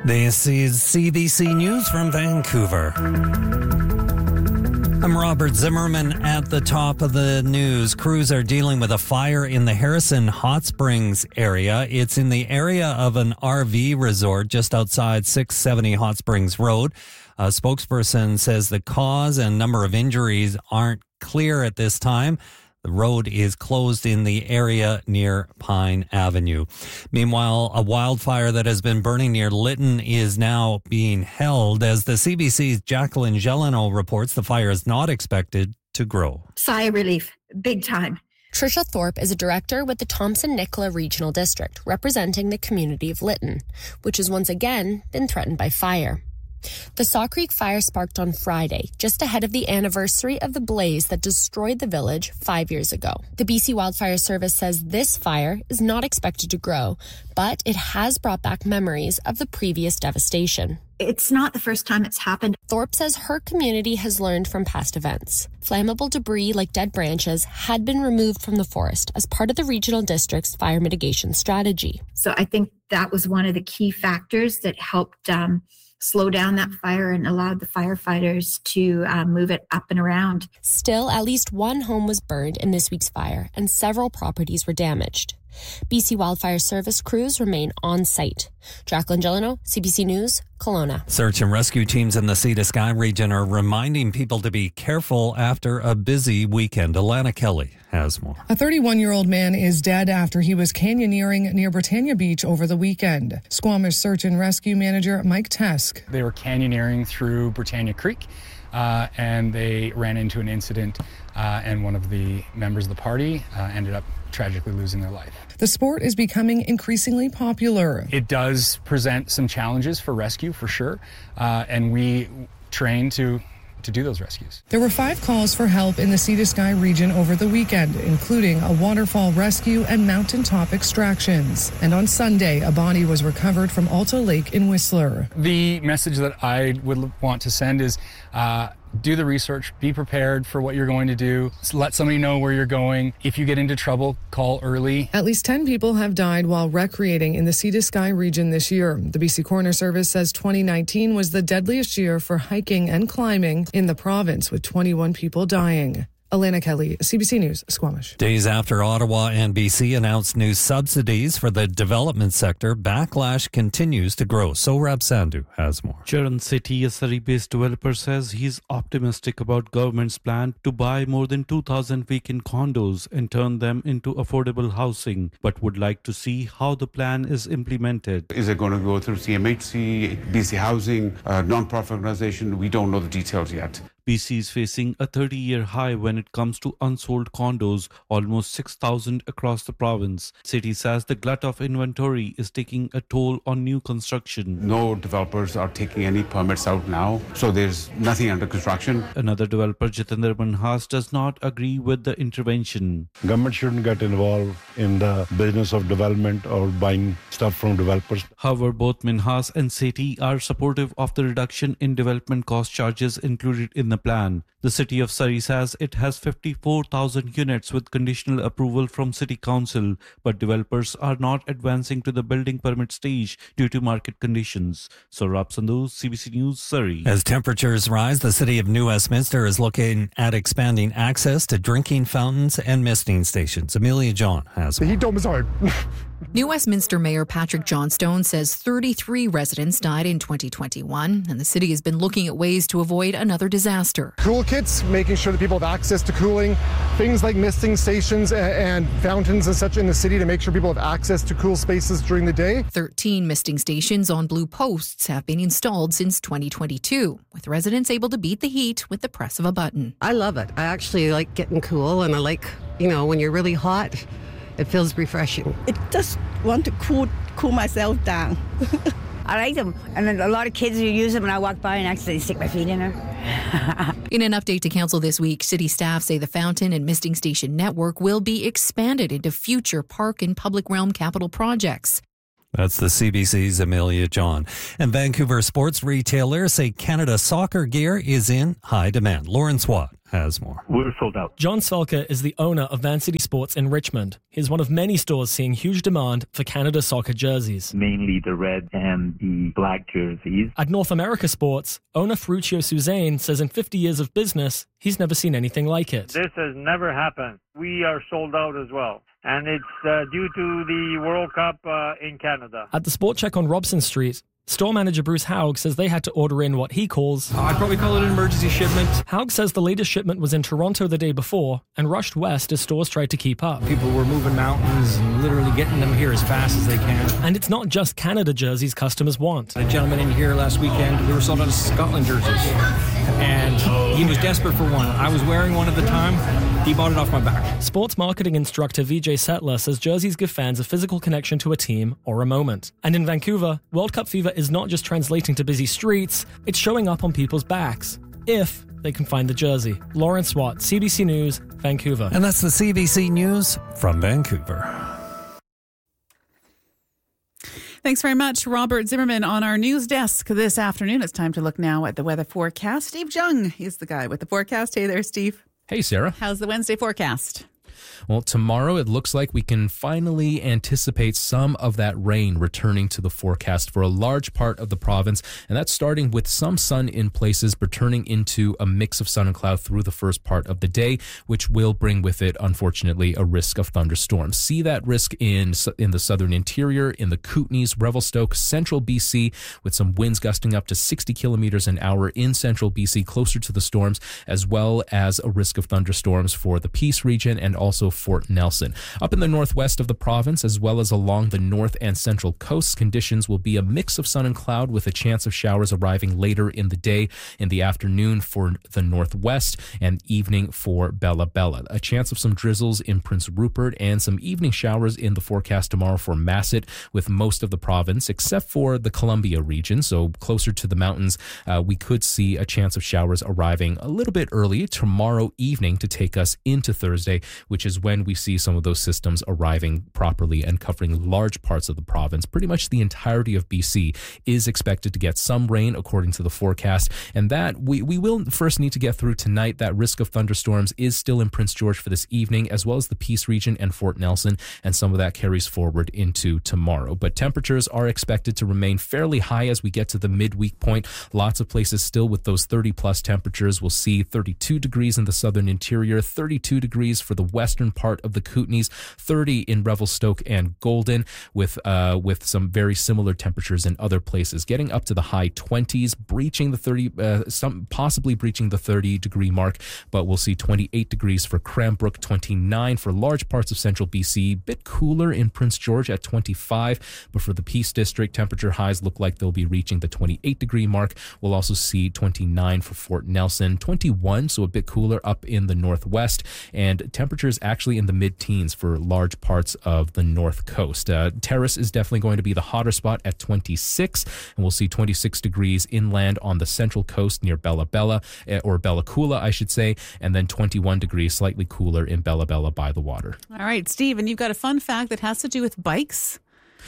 This is CBC News from Vancouver. I'm Robert Zimmerman at the top of the news. Crews are dealing with a fire in the Harrison Hot Springs area. It's in the area of an RV resort just outside 670 Hot Springs Road. A spokesperson says the cause and number of injuries aren't clear at this time. The road is closed in the area near Pine Avenue. Meanwhile, a wildfire that has been burning near Lytton is now being held. As the CBC's Jacqueline Gelano reports, the fire is not expected to grow. Sigh of relief, big time. Trisha Thorpe is a director with the Thompson-Nicola Regional District, representing the community of Lytton, which has once again been threatened by fire. The Saw Creek fire sparked on Friday, just ahead of the anniversary of the blaze that destroyed the village 5 years ago. The BC Wildfire Service says this fire is not expected to grow, but it has brought back memories of the previous devastation. It's not the first time it's happened. Thorpe says her community has learned from past events. Flammable debris like dead branches had been removed from the forest as part of the regional district's fire mitigation strategy. So I think that was one of the key factors that helped slow down that fire and allowed the firefighters to move it up and around. Still, at least one home was burned in this week's fire and several properties were damaged. BC Wildfire Service crews remain on site. Jacqueline Gelano, CBC News, Kelowna. Search and rescue teams in the Sea to Sky region are reminding people to be careful after a busy weekend. Alana Kelly has more. A 31-year-old man is dead after he was canyoneering near Britannia Beach over the weekend. Squamish Search and Rescue Manager Mike Tesk. They were canyoneering through Britannia Creek and they ran into an incident and one of the members of the party ended up tragically losing their life. The sport is becoming increasingly popular. It does present some challenges for rescue, for sure, and we train to do those rescues. There were 5 calls for help in the Sea to Sky region over the weekend, including a waterfall rescue and mountaintop extractions. And on Sunday, a body was recovered from Alta Lake in Whistler. The message that I would want to send is do the research, be prepared for what you're going to do, let somebody know where you're going. If you get into trouble, call early. At least 10 people have died while recreating in the Sea to Sky region this year. The BC Coroner Service says 2019 was the deadliest year for hiking and climbing in the province, with 21 people dying. Alana Kelly, CBC News, Squamish. Days after Ottawa and BC announced new subsidies for the development sector, backlash continues to grow. Sohrab Sandhu has more. Charan Sethi, a Surrey-based developer, says he's optimistic about government's plan to buy more than 2,000 vacant condos and turn them into affordable housing, but would like to see how the plan is implemented. Is it going to go through CMHC, BC Housing, non-profit organisation? We don't know the details yet. BC is facing a 30-year high when it comes to unsold condos, almost 6,000 across the province. City says the glut of inventory is taking a toll on new construction. No developers are taking any permits out now, so there's nothing under construction. Another developer, Jitendra Manhas, does not agree with the intervention. Government shouldn't get involved in the business of development or buying stuff from developers. However, both Minhas and Sethi are supportive of the reduction in development cost charges included in the plan. The city of Surrey says it has 54,000 units with conditional approval from City Council, but developers are not advancing to the building permit stage due to market conditions. Sohrab Sandhu, CBC News, Surrey. As temperatures rise, the city of New Westminster is looking at expanding access to drinking fountains and misting stations. Amelia John has more. The heat dome is hard. New Westminster Mayor Patrick Johnstone says 33 residents died in 2021, and the city has been looking at ways to avoid another disaster. Cool kits, making sure that people have access to cooling, things like misting stations and fountains and such in the city to make sure people have access to cool spaces during the day. 13 misting stations on blue posts have been installed since 2022, with residents able to beat the heat with the press of a button. I love it. I actually like getting cool, and I like, when you're really hot, it feels refreshing. I just want to cool myself down. I like them, and a lot of kids who use them, and I walk by and accidentally stick my feet in there. In an update to council this week, city staff say the fountain and misting station network will be expanded into future park and public realm capital projects. That's the CBC's Amelia John. And Vancouver sports retailers say Canada soccer gear is in high demand. Lauren Swat has more. We're sold out. John Svelka is the owner of Van City Sports in Richmond. He's one of many stores seeing huge demand for Canada soccer jerseys. Mainly the red and the black jerseys. At North America Sports, owner Ferruccio Suzanne says in 50 years of business, he's never seen anything like it. This has never happened. We are sold out as well. And it's due to the World Cup in Canada. At the Sport Check on Robson Street, store manager Bruce Haug says they had to order in what he calls... I'd probably call it an emergency shipment. Haug says the latest shipment was in Toronto the day before and rushed west as stores tried to keep up. People were moving mountains and literally getting them here as fast as they can. And it's not just Canada jerseys customers want. A gentleman in here last weekend, we were sold out of Scotland jerseys. And he was desperate for one. I was wearing one at the time. He bought it off my back. Sports marketing instructor Vijay Settler says jerseys give fans a physical connection to a team or a moment. And in Vancouver, World Cup fever is not just translating to busy streets, it's showing up on people's backs, if they can find the jersey. Lawrence Watt, CBC News, Vancouver. And that's the CBC News from Vancouver. Thanks very much, Robert Zimmerman, on our news desk this afternoon. It's time to look now at the weather forecast. Steve Jung is the guy with the forecast. Hey there, Steve. Hey, Sarah. How's the Wednesday forecast? Well, tomorrow it looks like we can finally anticipate some of that rain returning to the forecast for a large part of the province, and that's starting with some sun in places, but turning into a mix of sun and cloud through the first part of the day, which will bring with it, unfortunately, a risk of thunderstorms. See that risk in the southern interior, in the Kootenays, Revelstoke, central BC, with some winds gusting up to 60 kilometers an hour in central BC, closer to the storms, as well as a risk of thunderstorms for the Peace region and also Fort Nelson. Up in the northwest of the province, as well as along the north and central coasts, conditions will be a mix of sun and cloud with a chance of showers arriving later in the day, in the afternoon for the northwest, and evening for Bella Bella. A chance of some drizzles in Prince Rupert and some evening showers in the forecast tomorrow for Masset, with most of the province except for the Columbia region, so closer to the mountains. We could see a chance of showers arriving a little bit early tomorrow evening to take us into Thursday, which is when we see some of those systems arriving properly and covering large parts of the province. Pretty much the entirety of BC is expected to get some rain according to the forecast, and that we will first need to get through tonight. That risk of thunderstorms is still in Prince George for this evening, as well as the Peace region and Fort Nelson, and some of that carries forward into tomorrow. But temperatures are expected to remain fairly high as we get to the midweek point. Lots of places still with those 30-plus temperatures. We'll see 32 degrees in the southern interior, 32 degrees for the western part of the Kootenays, 30 in Revelstoke and Golden, with some very similar temperatures in other places, getting up to the high 20s, breaching the 30, possibly breaching the 30-degree mark. But we'll see 28 degrees for Cranbrook, 29 for large parts of central BC, bit cooler in Prince George at 25. But for the Peace District, temperature highs look like they'll be reaching the 28-degree mark. We'll also see 29 for Fort Nelson, 21, so a bit cooler up in the northwest, and temperatures actually in the mid-teens for large parts of the north coast. Terrace is definitely going to be the hotter spot at 26, and we'll see 26 degrees inland on the central coast near Bella Bella, or Bella Coola, I should say, and then 21 degrees, slightly cooler in Bella Bella by the water. All right, Steve, and you've got a fun fact that has to do with bikes.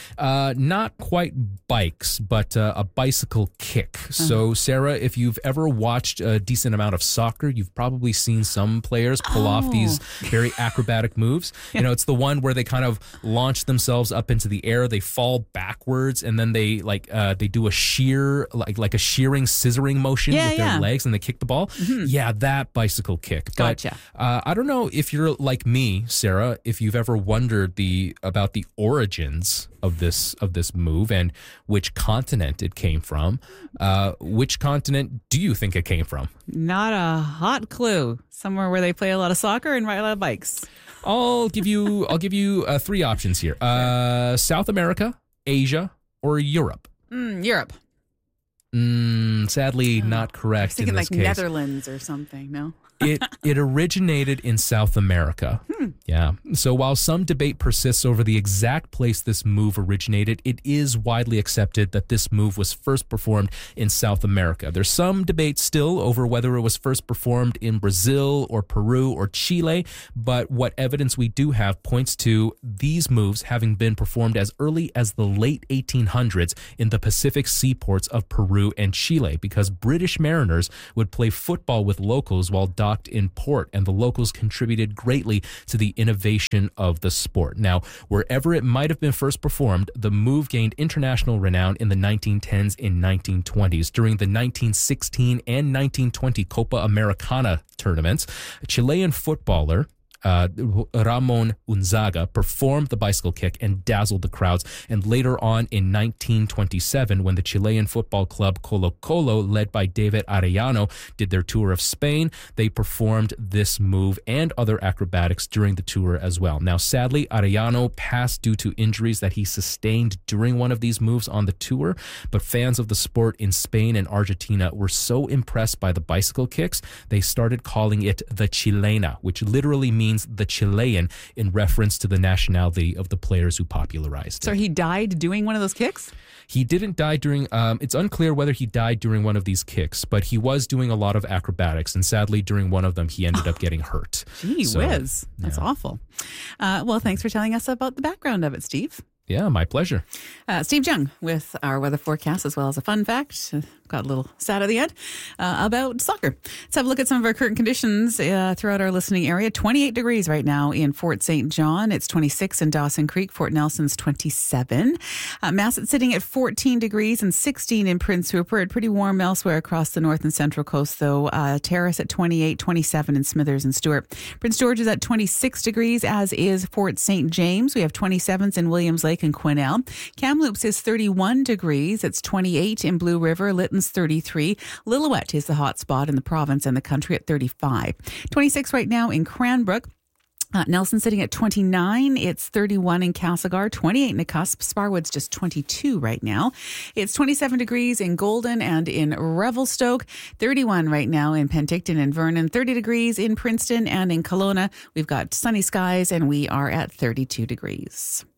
Not quite bikes, but a bicycle kick. So, Sarah, if you've ever watched a decent amount of soccer, you've probably seen some players pull off these very acrobatic moves. You know, it's the one where they kind of launch themselves up into the air, they fall backwards, and then they they do a shear, like a shearing, scissoring motion with their legs, and they kick the ball. Mm-hmm. Yeah, that bicycle kick. Gotcha. But I don't know if you're like me, Sarah, if you've ever wondered about the origins of this move and which continent it came from. Which continent do you think it came from? Not a hot clue. Somewhere where they play a lot of soccer and ride a lot of bikes. I'll give you three options here. South America, Asia, or Europe. Europe. Sadly, not correct. I was thinking in this like case. Netherlands or something. No. It originated in South America. Yeah. So while some debate persists over the exact place this move originated, it is widely accepted that this move was first performed in South America. There's some debate still over whether it was first performed in Brazil or Peru or Chile, but what evidence we do have points to these moves having been performed as early as the late 1800s in the Pacific seaports of Peru Peru, and Chile because British mariners would play football with locals while docked in port, and the locals contributed greatly to the innovation of the sport. Now, wherever it might have been first performed, the move gained international renown in the 1910s and 1920s. During the 1916 and 1920 Copa Americana tournaments, a Chilean footballer Ramon Unzaga performed the bicycle kick and dazzled the crowds. And later on in 1927, when the Chilean football club Colo Colo, led by David Arellano, did their tour of Spain, they performed this move and other acrobatics during the tour as well. Now, sadly, Arellano passed due to injuries that he sustained during one of these moves on the tour, but fans of the sport in Spain and Argentina were so impressed by the bicycle kicks, they started calling it the Chilena, which literally means the Chilean, in reference to the nationality of the players who popularized it. So he died doing one of those kicks? He didn't die during, it's unclear whether he died during one of these kicks, but he was doing a lot of acrobatics, and sadly during one of them he ended up getting hurt. Gee whiz. That's awful. Well, thanks for telling us about the background of it, Steve. Yeah, my pleasure. Steve Jung with our weather forecast, as well as a fun fact. Got a little sad at the end about soccer. Let's have a look at some of our current conditions throughout our listening area. 28 degrees right now in Fort St. John. It's 26 in Dawson Creek. Fort Nelson's 27. Masset sitting at 14 degrees and 16 in Prince Rupert. Pretty warm elsewhere across the north and central coast, though. Terrace at 28, 27 in Smithers and Stewart. Prince George is at 26 degrees, as is Fort St. James. We have 27s in Williams Lake and Quesnel. Kamloops is 31 degrees. It's 28 in Blue River. Lytton's 33. Lillooet is the hot spot in the province and the country at 35. 26 right now in Cranbrook. Nelson sitting at 29. It's 31 in Castlegar, 28 in the Cusp. Sparwood's just 22 right now. It's 27 degrees in Golden and in Revelstoke, 31 right now in Penticton and Vernon, 30 degrees in Princeton and in Kelowna. We've got sunny skies and we are at 32 degrees.